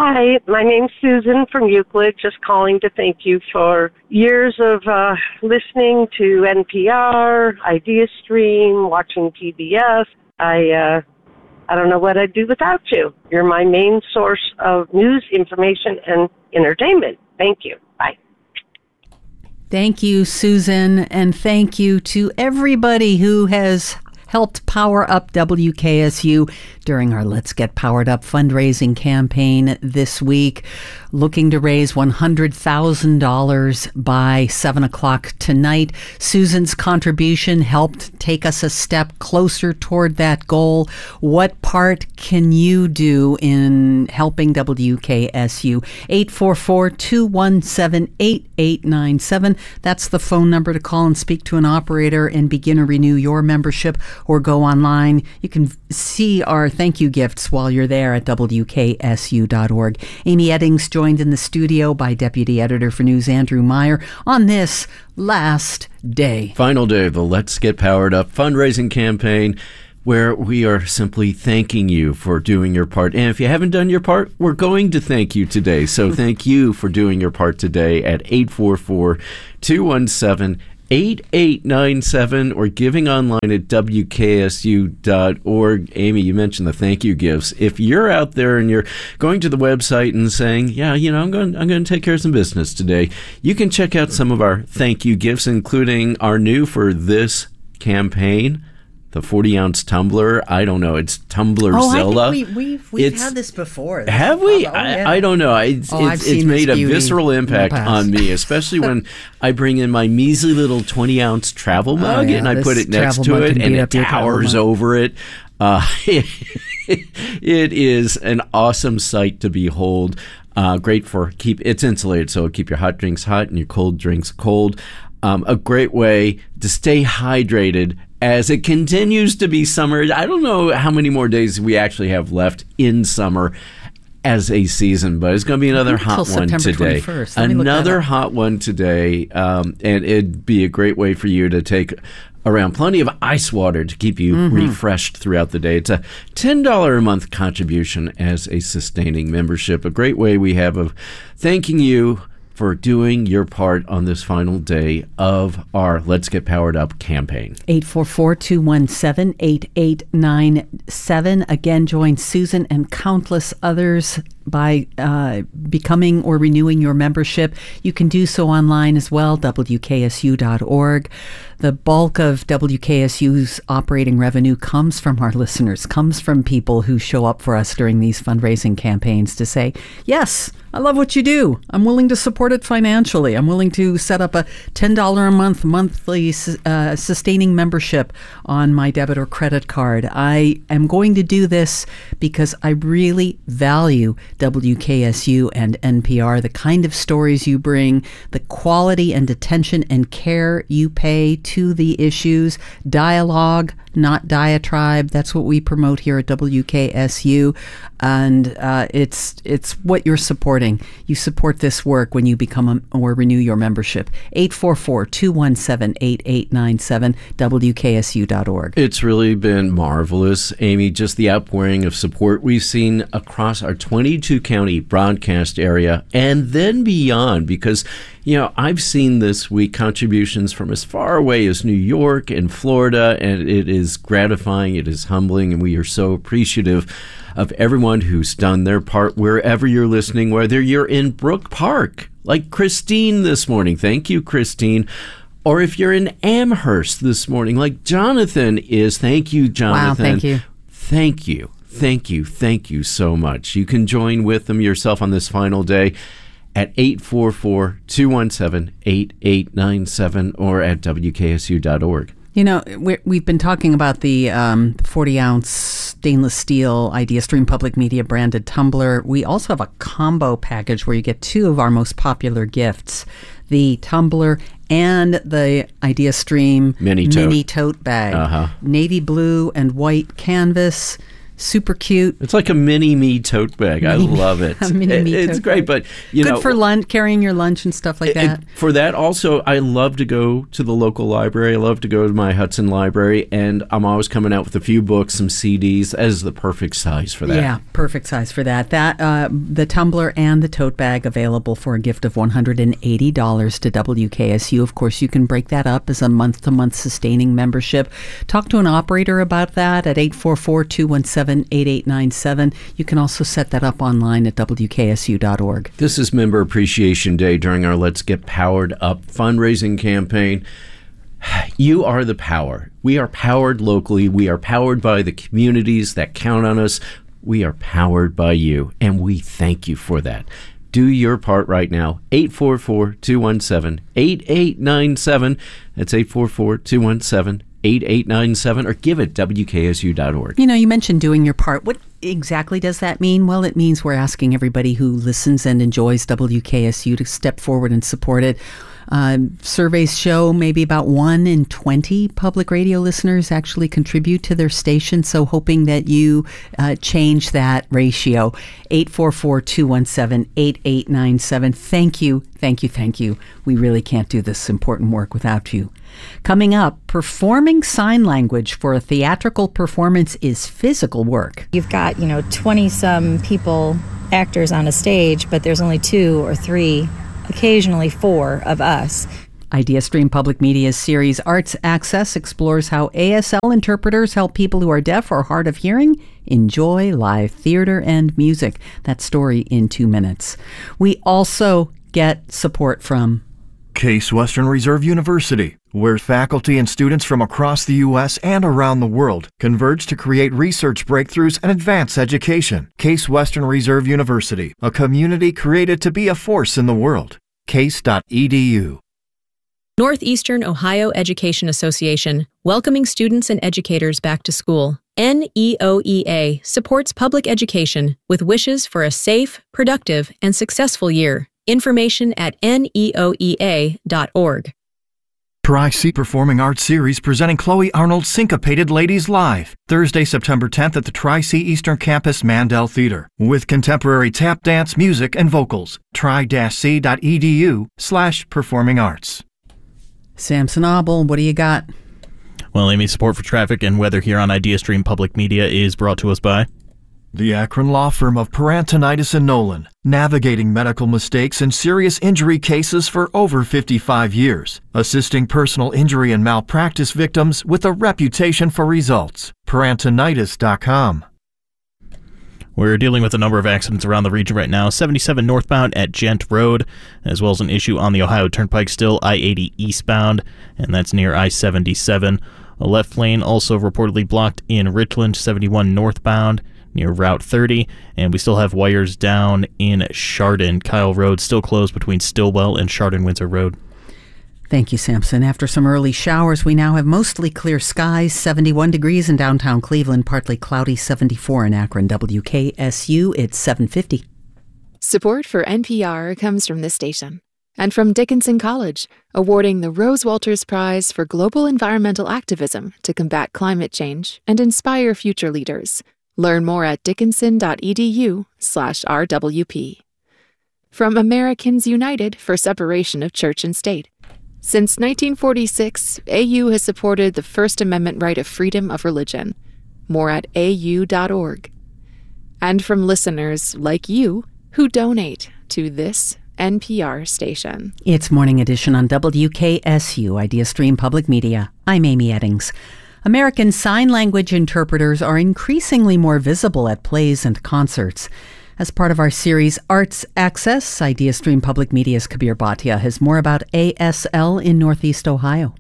Hi, my name's Susan from Euclid, just calling to thank you for years of listening to NPR, IdeaStream, watching PBS. I don't know what I'd do without you. You're my main source of news, information, and entertainment. Thank you. Bye. Thank you, Susan, and thank you to everybody who has helped power up WKSU during our Let's Get Powered Up fundraising campaign this week, looking to raise $100,000 by 7 o'clock tonight. Susan's contribution helped take us a step closer toward that goal. What part can you do in helping WKSU? 844-217-8897. That's the phone number to call and speak to an operator and begin to renew your membership, or go online. You can see our thank you gifts while you're there at WKSU.org. Amy Eddings joined in the studio by Deputy Editor for News Andrew Meyer on this last day. Final day of the Let's Get Powered Up fundraising campaign, where we are simply thanking you for doing your part. And if you haven't done your part, we're going to thank you today. So thank you for doing your part today at 844-217-8897 or giving online at WKSU.org. Amy, you mentioned the thank you gifts. If you're out there and you're going to the website and saying, yeah, I'm going to take care of some business today, you can check out some of our thank you gifts, including our new for this campaign, the 40-ounce tumbler. I don't know. It's Tumblerzilla. I think we've had this before. Have we? Oh, yeah. I don't know. It's made a visceral impact on me, especially when I bring in my measly little 20-ounce travel mug and I put it next to it and it towers over it. It is an awesome sight to behold. Great for it's insulated, so it'll keep your hot drinks hot and your cold drinks cold. A great way to stay hydrated as it continues to be summer. I don't know how many more days we actually have left in summer as a season, but it's going to be another hot one today. Another hot one today, and it'd be a great way for you to take around plenty of ice water to keep you refreshed throughout the day. It's a $10 a month contribution as a sustaining membership. A great way we have of thanking you for doing your part on this final day of our Let's Get Powered Up campaign. 844-217-8897. Again, join Susan and countless others by becoming or renewing your membership. You can do so online as well, WKSU.org. The bulk of WKSU's operating revenue comes from our listeners, comes from people who show up for us during these fundraising campaigns to say, yes, I love what you do. I'm willing to support it financially. I'm willing to set up a $10 a month monthly sustaining membership on my debit or credit card. I am going to do this because I really value WKSU and NPR, the kind of stories you bring, the quality and attention and care you pay to the issues. Dialogue, not diatribe. That's what we promote here at WKSU. And it's what you're supporting. You support this work when you become or renew your membership. 844-217-8897, WKSU.org. It's really been marvelous, Amy, just the outpouring of support we've seen across our 22-county broadcast area and then beyond, because I've seen this week contributions from as far away as New York and Florida, and it is gratifying, it is humbling, and we are so appreciative of everyone who's done their part wherever you're listening, whether you're in Brook Park, like Christine this morning. Thank you, Christine. Or if you're in Amherst this morning, like Jonathan is. Thank you, Jonathan. Wow, thank you. Thank you. Thank you. Thank you so much. You can join with them yourself on this final day at 844-217-8897 or at WKSU.org. We've been talking about the 40-ounce stainless steel IdeaStream Public Media branded tumbler. We also have a combo package where you get two of our most popular gifts, the tumbler and the IdeaStream mini tote bag. Navy blue and white canvas, Super cute. It's like a mini-me tote bag. I love it. It's great, but good for lunch, carrying your lunch and stuff like that. For that, also, I love to go to the local library. I love to go to my Hudson library, and I'm always coming out with a few books, some CDs. That is the perfect size for that. Yeah, perfect size for that. The tumbler and the tote bag available for a gift of $180 to WKSU. Of course, you can break that up as a month-to-month sustaining membership. Talk to an operator about that at 844-217-8897. You can also set that up online at WKSU.org. This is Member Appreciation Day during our Let's Get Powered Up fundraising campaign. You are the power. We are powered locally. We are powered by the communities that count on us. We are powered by you, and we thank you for that. Do your part right now. 844-217-8897. That's 844-217-8897, or give at WKSU.org. You mentioned doing your part. What exactly does that mean? Well, it means we're asking everybody who listens and enjoys WKSU to step forward and support it. Surveys show maybe about 1 in 20 public radio listeners actually contribute to their station, so hoping that you change that ratio. 844-217-8897. Thank you, thank you, thank you. We really can't do this important work without you. Coming up, performing sign language for a theatrical performance is physical work. You've got, 20-some people, actors on a stage, but there's only 2 or 3, occasionally 4 of us. IdeaStream Public Media's series Arts Access explores how ASL interpreters help people who are deaf or hard of hearing enjoy live theater and music. That story in 2 minutes. We also get support from Case Western Reserve University, where faculty and students from across the U.S. and around the world converge to create research breakthroughs and advance education. Case Western Reserve University, a community created to be a force in the world. Case.edu. Northeastern Ohio Education Association, welcoming students and educators back to school. NEOEA supports public education with wishes for a safe, productive, and successful year. Information at neoea.org. Tri-C Performing Arts Series presenting Chloe Arnold's Syncopated Ladies Live, Thursday, September 10th at the Tri-C Eastern Campus Mandel Theater, with contemporary tap dance, music, and vocals. tri-c.edu/performing arts. Samson Abel, what do you got? Well, Amy, support for traffic and weather here on IdeaStream Public Media is brought to us by the Akron law firm of Parantonitis and Nolan, navigating medical mistakes and serious injury cases for over 55 years, assisting personal injury and malpractice victims with a reputation for results. Parantonitis.com. We're dealing with a number of accidents around the region right now. 77 northbound at Gent Road, as well as an issue on the Ohio Turnpike still, I-80 eastbound, and that's near I-77. A left lane also reportedly blocked in Richland, 71 northbound, near Route 30, and we still have wires down in Chardon. Kyle Road still closed between Stillwell and Chardon-Windsor Road. Thank you, Samson. After some early showers, we now have mostly clear skies, 71 degrees in downtown Cleveland, partly cloudy, 74 in Akron. WKSU, it's 7:50. Support for NPR comes from this station and from Dickinson College, awarding the Rose Walters Prize for Global Environmental Activism to combat climate change and inspire future leaders. Learn more at dickinson.edu/RWP. From Americans United for Separation of Church and State. Since 1946, AU has supported the First Amendment right of freedom of religion. More at au.org. And from listeners like you who donate to this NPR station. It's Morning Edition on WKSU, IdeaStream Public Media. I'm Amy Eddings. American Sign Language interpreters are increasingly more visible at plays and concerts. As part of our series Arts Access, IdeaStream Public Media's Kabir Bhatia has more about ASL in Northeast Ohio.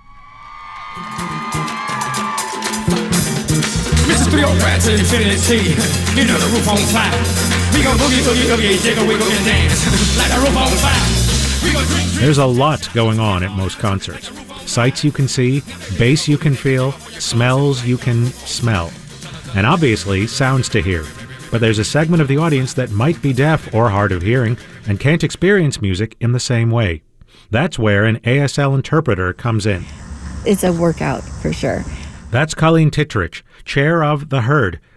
Mrs. 305 to infinity, you know the roof on fire. We gon' boogie, boogie, boogie, jiggle, wiggle, and dance like the roof on fire. There's a lot going on at most concerts. Sights you can see, bass you can feel, smells you can smell, and obviously sounds to hear. But there's a segment of the audience that might be deaf or hard of hearing and can't experience music in the same way. That's where an ASL interpreter comes in. It's a workout for sure. That's Colleen Tittrich, chair of The Herd,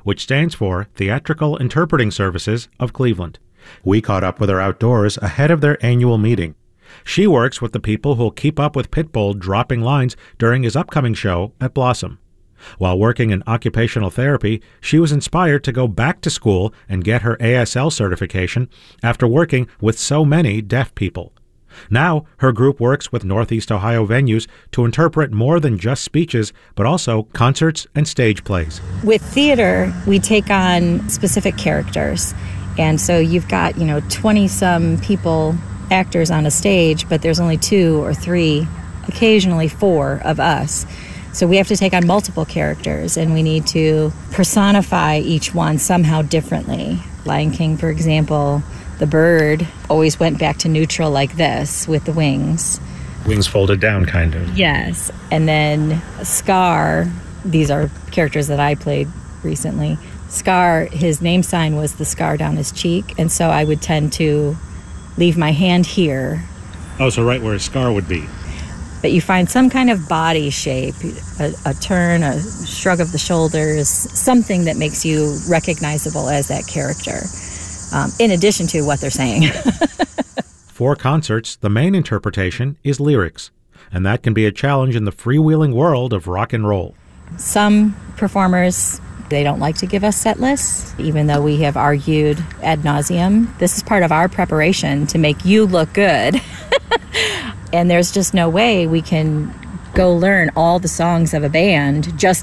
which stands for Theatrical Interpreting Services of Cleveland. We caught up with her outdoors ahead of their annual meeting. She works with the people who'll keep up with Pitbull dropping lines during his upcoming show at Blossom. While working in occupational therapy, she was inspired to go back to school and get her ASL certification after working with so many deaf people. Now, her group works with Northeast Ohio venues to interpret more than just speeches, but also concerts and stage plays. With theater, we take on specific characters. And so you've got, 20-some people, actors on a stage, but there's only 2 or 3, occasionally 4 of us. So we have to take on multiple characters, and we need to personify each one somehow differently. Lion King, for example, the bird always went back to neutral like this with the wings. Wings folded down, kind of. Yes. And then Scar, these are characters that I played recently. Scar, his name sign was the scar down his cheek, and so I would tend to leave my hand here. Oh, so right where a scar would be. But you find some kind of body shape, a turn, a shrug of the shoulders, something that makes you recognizable as that character, in addition to what they're saying. For concerts, the main interpretation is lyrics, and that can be a challenge in the freewheeling world of rock and roll. Some performers, they don't like to give us set lists, even though we have argued ad nauseum. This is part of our preparation to make you look good. And there's just no way we can go learn all the songs of a band just